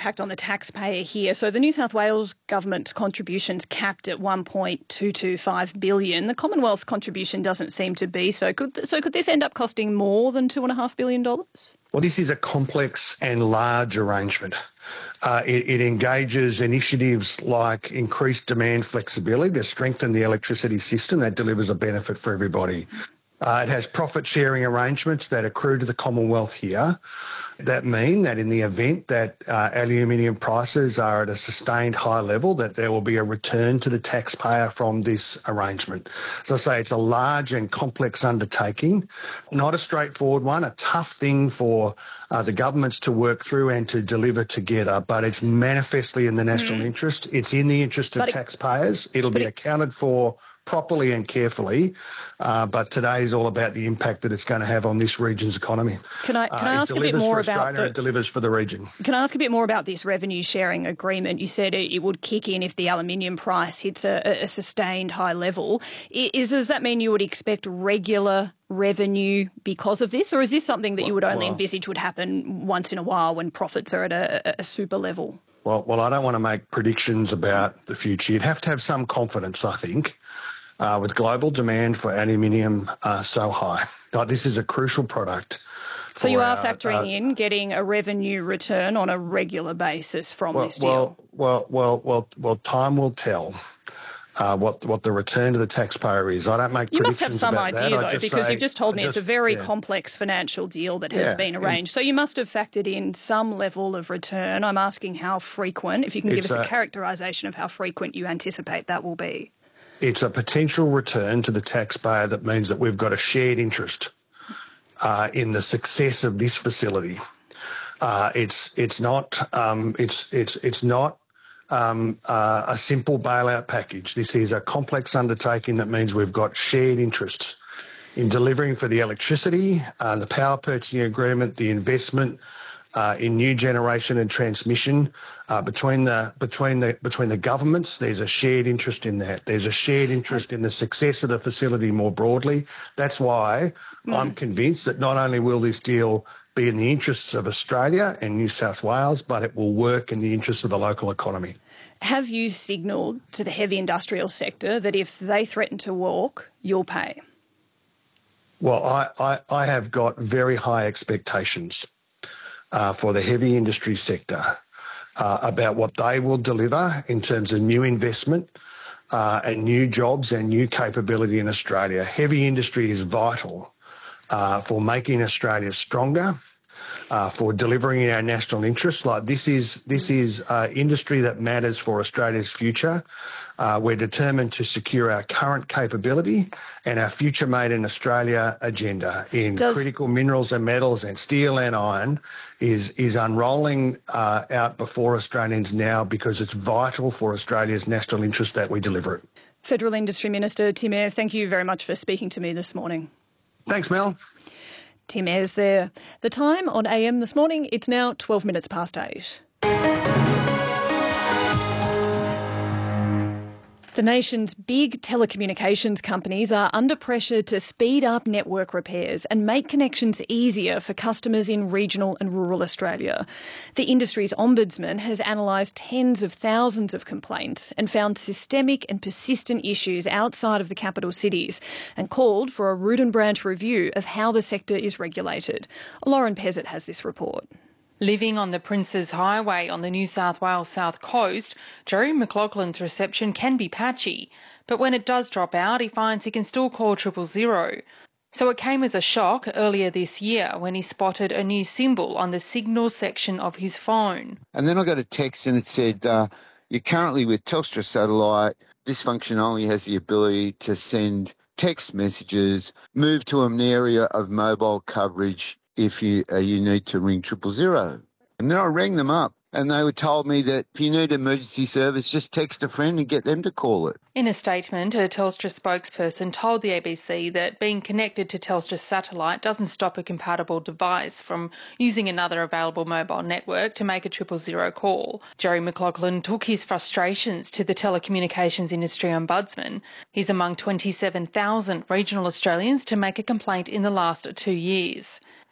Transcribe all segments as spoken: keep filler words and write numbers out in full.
impact on the taxpayer here. So the New South Wales government contribution's capped at one point two two five billion dollars. The Commonwealth's contribution doesn't seem to be. So could, so could this end up costing more than two point five billion dollars? Well, this is a complex and large arrangement. Uh, it, it engages initiatives like increased demand flexibility to strengthen the electricity system that delivers a benefit for everybody. Uh, it has profit-sharing arrangements that accrue to the Commonwealth here that mean that in the event that uh, aluminium prices are at a sustained high level, that there will be a return to the taxpayer from this arrangement. As I say, it's a large and complex undertaking, not a straightforward one, a tough thing for uh, the governments to work through and to deliver together, but it's manifestly in the national mm. interest. It's in the interest of but taxpayers. It'll be it, accounted for properly and carefully, uh, but today is all about the impact that it's going to have on this region's economy. Can I, can uh, I ask a bit more about Australia, the, it delivers for the region. Can I ask a bit more about this revenue sharing agreement? You said it, it would kick in if the aluminium price hits a, a sustained high level. Is, does that mean you would expect regular revenue because of this, or is this something that well, you would only well, envisage would happen once in a while when profits are at a, a super level? Well, well, I don't want to make predictions about the future. You'd have to have some confidence, I think. Uh, with global demand for aluminium uh, so high. Like, this is a crucial product. So you are our, factoring uh, in getting a revenue return on a regular basis from well, this deal? Well, well, well, well, well, time will tell uh, what what the return to the taxpayer is. I don't make you predictions You must have some about idea, that. though, because say, you've just told me just, it's a very yeah. complex financial deal that has yeah, been arranged. So you must have factored in some level of return. I'm asking how frequent, if you can give us a, a characterisation of how frequent you anticipate that will be. It's a potential return to the taxpayer that means that we've got a shared interest uh, in the success of this facility. Uh, it's it's not um, it's it's it's not um, uh, a simple bailout package. This is a complex undertaking that means we've got shared interests in delivering for the electricity, uh, the power purchasing agreement, the investment. Uh, in new generation and transmission uh, between the between the between the governments, there's a shared interest in that. There's a shared interest in the success of the facility more broadly. That's why mm. I'm convinced that not only will this deal be in the interests of Australia and New South Wales, but it will work in the interests of the local economy. Have you signalled to the heavy industrial sector that if they threaten to walk, you'll pay? Well, I, I, I have got very high expectations Uh, for the heavy industry sector uh, about what they will deliver in terms of new investment uh, and new jobs and new capability in Australia. Heavy industry is vital uh, for making Australia stronger, uh, for delivering in our national interests. Like this is this is uh, industry that matters for Australia's future. Uh, we're determined to secure our current capability and our future made in Australia agenda in Does, critical minerals and metals and steel and iron is is unrolling uh, out before Australians now because it's vital for Australia's national interest that we deliver it. Federal Industry Minister Tim Ayres, thank you very much for speaking to me this morning. Thanks, Mel. Tim Ayres there. The time on A M this morning, it's now twelve minutes past eight. The nation's big telecommunications companies are under pressure to speed up network repairs and make connections easier for customers in regional and rural Australia. The industry's ombudsman has analysed tens of thousands of complaints and found systemic and persistent issues outside of the capital cities and called for a root and branch review of how the sector is regulated. Lauren Pezzett has this report. Living on the Princes Highway on the New South Wales south coast, Jerry McLaughlin's reception can be patchy, but when it does drop out, he finds he can still call triple zero. So it came as a shock earlier this year when he spotted a new symbol on the signal section of his phone. And then I got a text and it said, uh, you're currently with Telstra Satellite. This function only has the ability to send text messages, move to an area of mobile coverage if you uh, you need to ring triple zero. And then I rang them up and they were told me that if you need emergency service, just text a friend and get them to call it. In a statement, a Telstra spokesperson told the A B C that being connected to Telstra Satellite doesn't stop a compatible device from using another available mobile network to make a triple zero call. Jerry McLaughlin took his frustrations to the telecommunications industry ombudsman. He's among twenty-seven thousand regional Australians to make a complaint in the last two years.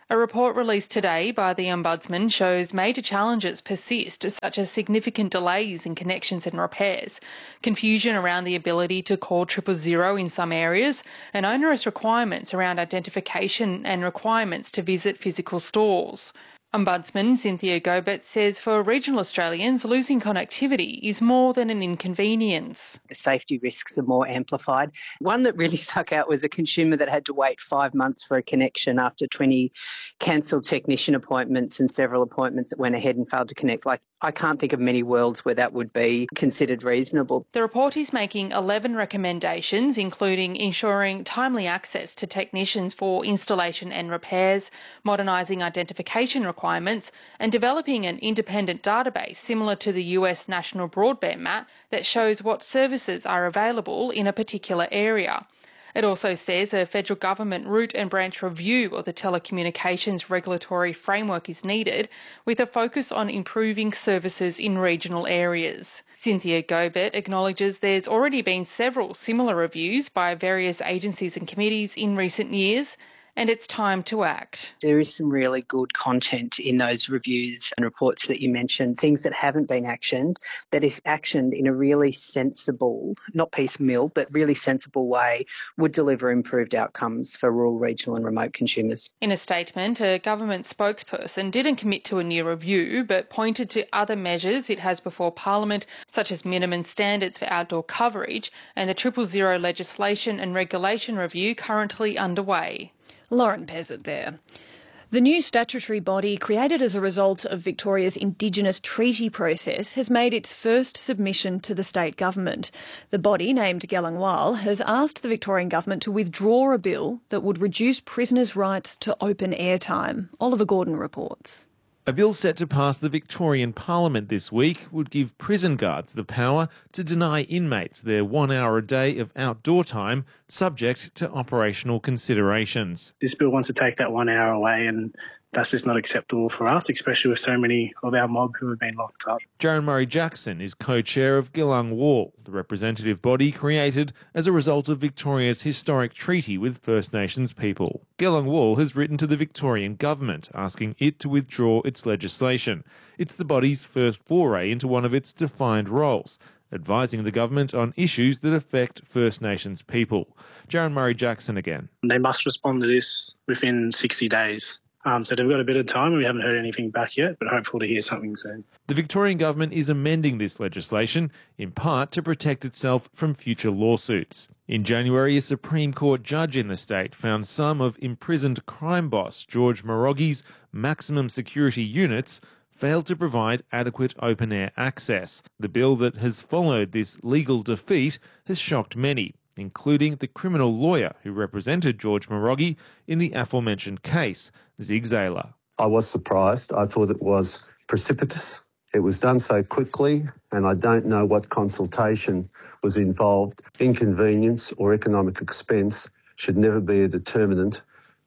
A report released today by the Ombudsman shows major challenges persist, such as significant delays in connections and repairs, confusion around the ability to call triple zero in some areas, and onerous requirements around identification and requirements to visit physical stores. Ombudsman Cynthia Gobert says for regional Australians, losing connectivity is more than an inconvenience. The safety risks are more amplified. One that really stuck out was a consumer that had to wait five months for a connection after twenty cancelled technician appointments and several appointments that went ahead and failed to connect. Like, I can't think of many worlds where that would be considered reasonable. The report is making eleven recommendations, including ensuring timely access to technicians for installation and repairs, modernising identification requirements, and developing an independent database similar to the U S National Broadband Map that shows what services are available in a particular area. It also says a federal government root and branch review of the telecommunications regulatory framework is needed, with a focus on improving services in regional areas. Cynthia Gobert acknowledges there's already been several similar reviews by various agencies and committees in recent years, and it's time to act. There is some really good content in those reviews and reports that you mentioned, things that haven't been actioned, that if actioned in a really sensible, not piecemeal, but really sensible way, would deliver improved outcomes for rural, regional and remote consumers. In a statement, a government spokesperson didn't commit to a new review, but pointed to other measures it has before Parliament, such as minimum standards for outdoor coverage and the triple zero legislation and regulation review currently underway. Lauren Pezzett there. The new statutory body, created as a result of Victoria's Indigenous treaty process, has made its first submission to the state government. The body, named Gelangwal, has asked the Victorian government to withdraw a bill that would reduce prisoners' rights to open air time. Oliver Gordon reports. A bill set to pass the Victorian Parliament this week would give prison guards the power to deny inmates their one hour a day of outdoor time, subject to operational considerations. This bill wants to take that one hour away, and that's just not acceptable for us, especially with so many of our mob who have been locked up. Jaron Murray-Jackson is co-chair of Gelangwal, the representative body created as a result of Victoria's historic treaty with First Nations people. Gelangwal has written to the Victorian government asking it to withdraw its legislation. It's the body's first foray into one of its defined roles, advising the government on issues that affect First Nations people. Jaron Murray-Jackson again. They must respond to this within sixty days. Um, so they've got a bit of time. We haven't heard anything back yet, but hopeful to hear something soon. The Victorian government is amending this legislation, in part to protect itself from future lawsuits. In January, a Supreme Court judge in the state found some of imprisoned crime boss George Moroghi's maximum security units failed to provide adequate open-air access. The bill that has followed this legal defeat has shocked many, including the criminal lawyer who represented George Moroghi in the aforementioned case, Zig Zayler. I was surprised. I thought it was precipitous. It was done so quickly, and I don't know what consultation was involved. Inconvenience or economic expense should never be a determinant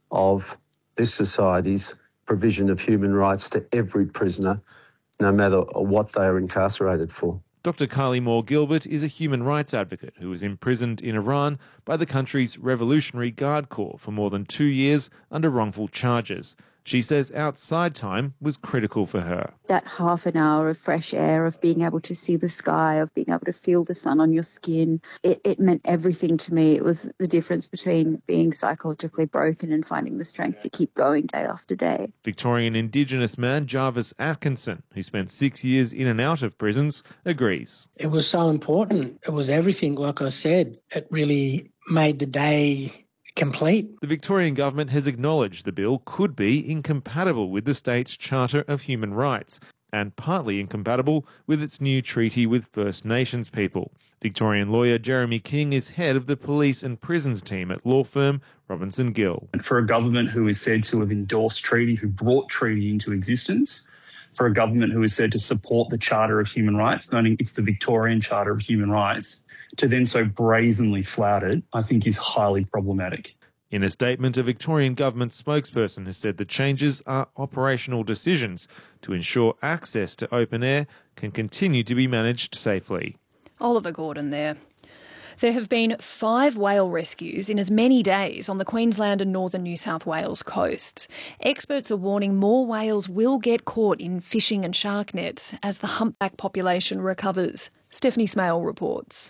of this society's provision of human rights to every prisoner, no matter what they are incarcerated for. Doctor Kylie Moore-Gilbert is a human rights advocate who was imprisoned in Iran by the country's Revolutionary Guard Corps for more than two years under wrongful charges. She says outside time was critical for her. That half an hour of fresh air, of being able to see the sky, of being able to feel the sun on your skin, it, it meant everything to me. It was the difference between being psychologically broken and finding the strength to keep going day after day. Victorian Indigenous man Jarvis Atkinson, who spent six years in and out of prisons, agrees. It was so important. It was everything, like I said. It really made the day complete. The Victorian government has acknowledged the bill could be incompatible with the state's Charter of Human Rights and partly incompatible with its new treaty with First Nations people. Victorian lawyer Jeremy King is head of the police and prisons team at law firm Robinson Gill. And for a government who is said to have endorsed treaty, who brought treaty into existence, for a government who is said to support the Charter of Human Rights, noting it's the Victorian Charter of Human Rights, to then so brazenly flout it, I think is highly problematic. In a statement, a Victorian government spokesperson has said the changes are operational decisions to ensure access to open air can continue to be managed safely. Oliver Gordon there. There have been five whale rescues in as many days on the Queensland and northern New South Wales coasts. Experts are warning more whales will get caught in fishing and shark nets as the humpback population recovers. Stephanie Smale reports.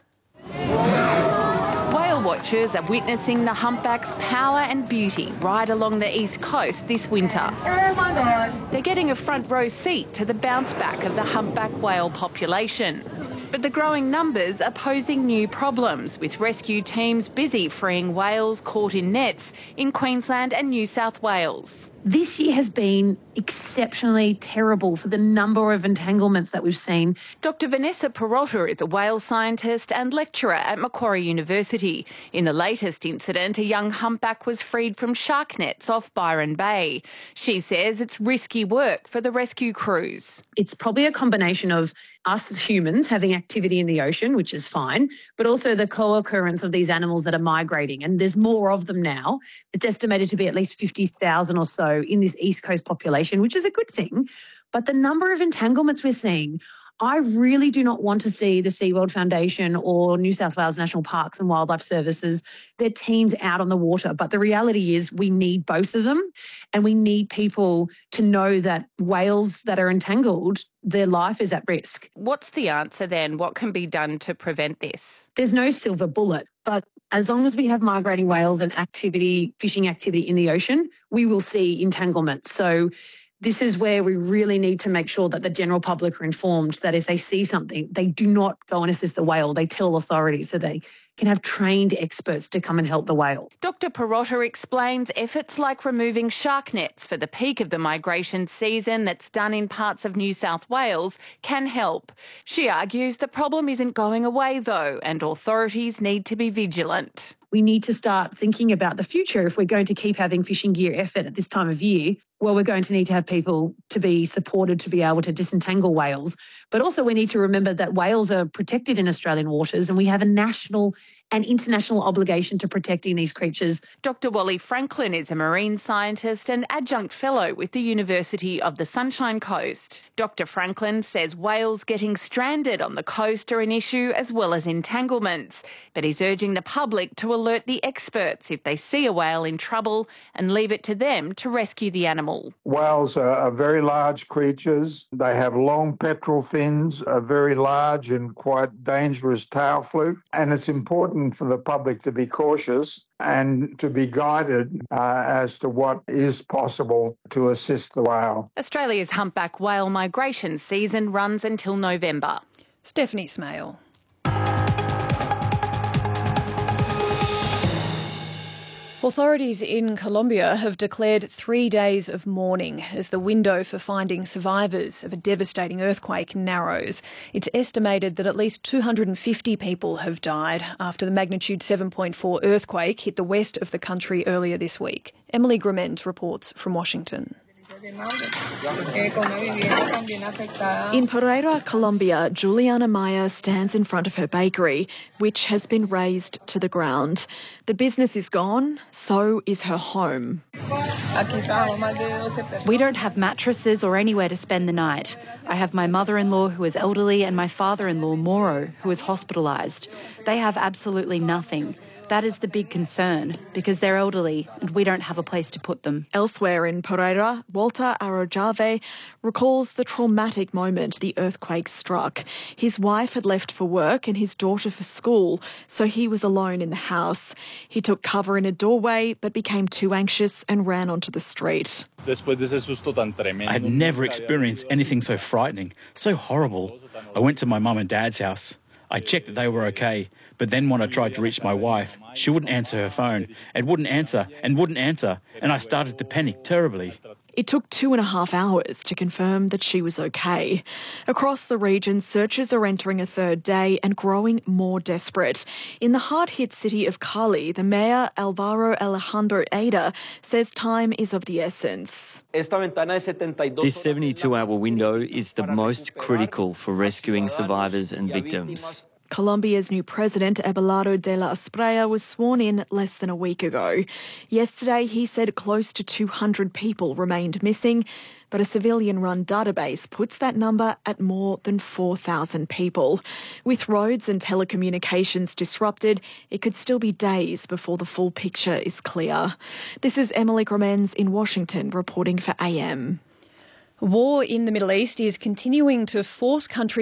Whale watchers are witnessing the humpback's power and beauty right along the east coast this winter. Oh my God. They're getting a front row seat to the bounce back of the humpback whale population. But the growing numbers are posing new problems, with rescue teams busy freeing whales caught in nets in Queensland and New South Wales. This year has been exceptionally terrible for the number of entanglements that we've seen. Doctor Vanessa Perrotta is a whale scientist and lecturer at Macquarie University. In the latest incident, a young humpback was freed from shark nets off Byron Bay. She says it's risky work for the rescue crews. It's probably a combination of us as humans having activity in the ocean, which is fine, but also the co-occurrence of these animals that are migrating. And there's more of them now. It's estimated to be at least fifty thousand or so in this East Coast population, which is a good thing. But the number of entanglements we're seeing, I really do not want to see the SeaWorld Foundation or New South Wales National Parks and Wildlife Services, their teams out on the water. But the reality is we need both of them, and we need people to know that whales that are entangled, their life is at risk. What's the answer then? What can be done to prevent this? There's no silver bullet, but as long as we have migrating whales and activity, fishing activity in the ocean, we will see entanglements. So this is where we really need to make sure that the general public are informed that if they see something, they do not go and assist the whale. They tell authorities so they can have trained experts to come and help the whale. Doctor Perrotta explains efforts like removing shark nets for the peak of the migration season that's done in parts of New South Wales can help. She argues the problem isn't going away though, and authorities need to be vigilant. We need to start thinking about the future. If we're going to keep having fishing gear effort at this time of year, well, we're going to need to have people to be supported to be able to disentangle whales. But also we need to remember that whales are protected in Australian waters, and we have a national and international obligation to protecting these creatures. Doctor Wally Franklin is a marine scientist and adjunct fellow with the University of the Sunshine Coast. Doctor Franklin says whales getting stranded on the coast are an issue as well as entanglements, but he's urging the public to alert the experts if they see a whale in trouble and leave it to them to rescue the animal. Whales are, are very large creatures. They have long pectoral fins, a very large and quite dangerous tail fluke, and it's important for the public to be cautious and to be guided uh, as to what is possible to assist the whale. Australia's humpback whale migration season runs until November. Stephanie Smale. Authorities in Colombia have declared three days of mourning as the window for finding survivors of a devastating earthquake narrows. It's estimated that at least two hundred fifty people have died after the magnitude seven point four earthquake hit the west of the country earlier this week. Emily Grement reports from Washington. In Pereira, Colombia, Juliana Maya stands in front of her bakery, which has been razed to the ground. The business is gone, so is her home. We don't have mattresses or anywhere to spend the night. I have my mother-in-law who is elderly and my father-in-law, Moro, who is hospitalised. They have absolutely nothing. That is the big concern, because they're elderly and we don't have a place to put them. Elsewhere in Pereira, Walter Arojave recalls the traumatic moment the earthquake struck. His wife had left for work and his daughter for school, so he was alone in the house. He took cover in a doorway but became too anxious and ran onto the street. I had never experienced anything so frightening, so horrible. I went to my mum and dad's house. I checked that they were okay, but then when I tried to reach my wife, she wouldn't answer her phone, and wouldn't answer, and wouldn't answer, and I started to panic terribly. It took two and a half hours to confirm that she was okay. Across the region, searches are entering a third day and growing more desperate. In the hard-hit city of Cali, the mayor, Alvaro Alejandro Ada, says time is of the essence. This seventy-two hour window is the most critical for rescuing survivors and victims. Colombia's new president, Abelardo de la Espriella, was sworn in less than a week ago. Yesterday, he said close to two hundred people remained missing, but a civilian-run database puts that number at more than four thousand people. With roads and telecommunications disrupted, it could still be days before the full picture is clear. This is Emily Gromens in Washington reporting for A M. War in the Middle East is continuing to force countries